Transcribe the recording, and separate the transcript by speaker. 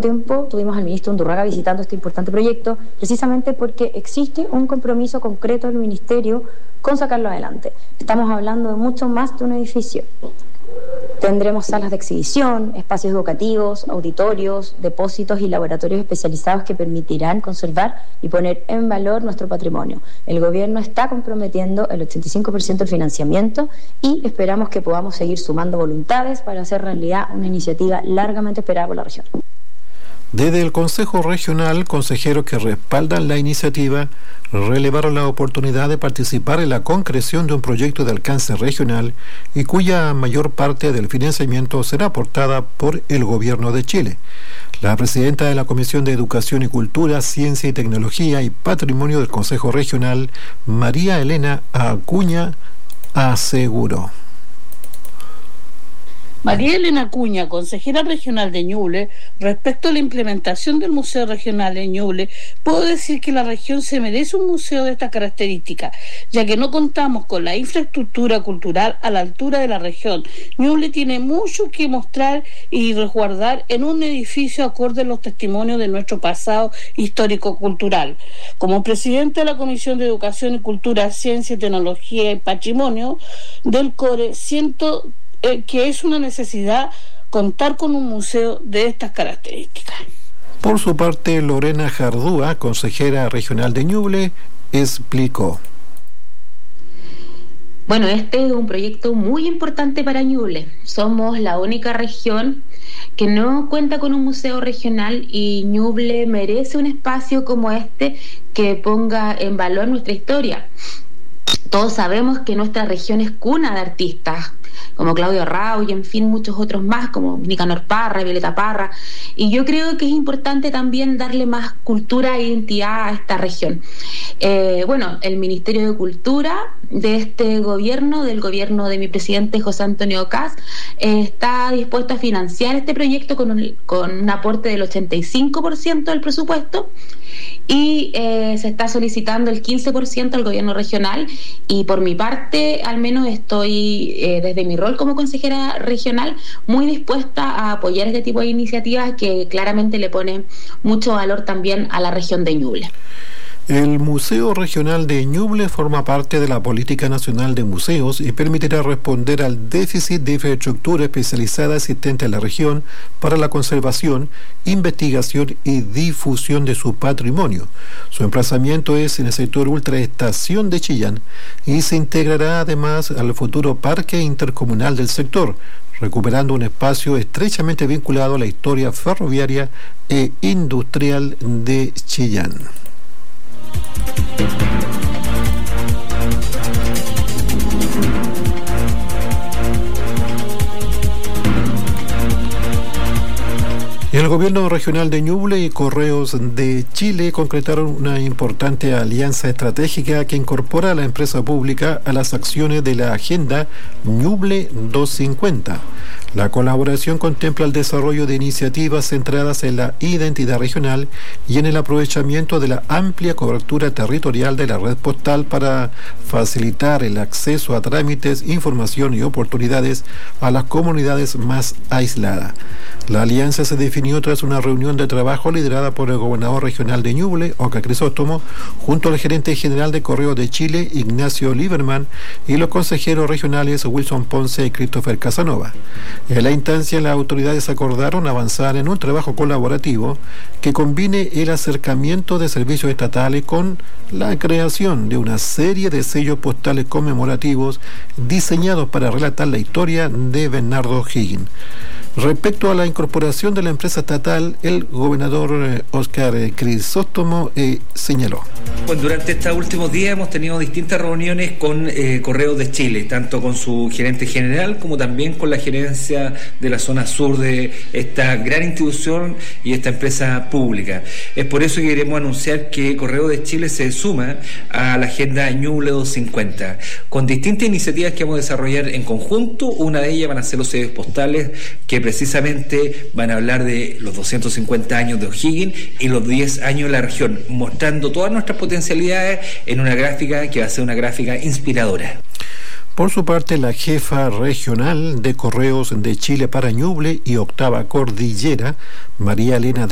Speaker 1: tiempo tuvimos al ministro Undurraga visitando este importante proyecto, precisamente porque existe un compromiso concreto del ministerio con sacarlo adelante. Estamos hablando de mucho más de un edificio. Tendremos salas de exhibición, espacios educativos, auditorios, depósitos y laboratorios especializados que permitirán conservar y poner en valor nuestro patrimonio. El gobierno está comprometiendo el 85% del financiamiento y esperamos que podamos seguir sumando voluntades para hacer realidad una iniciativa largamente esperada por la región.
Speaker 2: Desde el Consejo Regional, consejeros que respaldan la iniciativa relevaron la oportunidad de participar en la concreción de un proyecto de alcance regional y cuya mayor parte del financiamiento será aportada por el Gobierno de Chile. La presidenta de la Comisión de Educación y Cultura, Ciencia y Tecnología y Patrimonio del Consejo Regional, María Elena Acuña, aseguró.
Speaker 3: María Elena Acuña, consejera regional de Ñuble, respecto a la implementación del Museo Regional de Ñuble, puedo decir que la región se merece un museo de estas características, ya que no contamos con la infraestructura cultural a la altura de la región. Ñuble tiene mucho que mostrar y resguardar en un edificio acorde a los testimonios de nuestro pasado histórico-cultural. Como presidente de la Comisión de Educación y Cultura, Ciencia, Tecnología y Patrimonio del CORE, siento que es una necesidad contar con un museo de estas características.
Speaker 2: Por su parte, Lorena Jardúa, consejera regional de Ñuble, explicó.
Speaker 4: Bueno, este es un proyecto muy importante para Ñuble. Somos la única región que no cuenta con un museo regional y Ñuble merece un espacio como este que ponga en valor nuestra historia. Todos sabemos que nuestra región es cuna de artistas, como Claudio Rao y en fin muchos otros más, como Nicanor Parra, Violeta Parra, y yo creo que es importante también darle más cultura e identidad a esta región. Bueno, el Ministerio de Cultura de este gobierno, del gobierno de mi presidente José Antonio Kaz, está dispuesto a financiar este proyecto con un aporte del 85% del presupuesto, y se está solicitando el 15% al gobierno regional, y por mi parte al menos estoy desde mi rol como consejera regional muy dispuesta a apoyar este tipo de iniciativas que claramente le ponen mucho valor también a la región de Ñuble.
Speaker 2: El Museo Regional de Ñuble forma parte de la Política Nacional de Museos y permitirá responder al déficit de infraestructura especializada existente en la región para la conservación, investigación y difusión de su patrimonio. Su emplazamiento es en el sector Ultraestación de Chillán y se integrará además al futuro Parque Intercomunal del sector, recuperando un espacio estrechamente vinculado a la historia ferroviaria e industrial de Chillán. El gobierno regional de Ñuble y Correos de Chile concretaron una importante alianza estratégica que incorpora a la empresa pública a las acciones de la Agenda Ñuble 250. La colaboración contempla el desarrollo de iniciativas centradas en la identidad regional y en el aprovechamiento de la amplia cobertura territorial de la red postal para facilitar el acceso a trámites, información y oportunidades a las comunidades más aisladas. La alianza se definió tras una reunión de trabajo liderada por el gobernador regional de Ñuble, Oca Crisóstomo, junto al gerente general de Correos de Chile, Ignacio Lieberman, y los consejeros regionales Wilson Ponce y Christopher Casanova. En la instancia, las autoridades acordaron avanzar en un trabajo colaborativo que combine el acercamiento de servicios estatales con la creación de una serie de sellos postales conmemorativos diseñados para relatar la historia de Bernardo O'Higgins. Respecto a la incorporación de la empresa estatal, el gobernador Óscar Crisóstomo señaló.
Speaker 5: Pues durante estos últimos días hemos tenido distintas reuniones con Correos de Chile, tanto con su gerente general como también con la gerencia de la zona sur de esta gran institución y esta empresa pública. Es por eso que queremos anunciar que Correos de Chile se suma a la Agenda Ñuble 250, con distintas iniciativas que vamos a desarrollar en conjunto. Una de ellas van a ser los sellos postales que precisamente van a hablar de los 250 años de O'Higgins y los 10 años de la región, mostrando todas nuestras potencialidades en una gráfica que va a ser una gráfica inspiradora.
Speaker 2: Por su parte, la jefa regional de Correos de Chile para Ñuble y Octava Cordillera, María Elena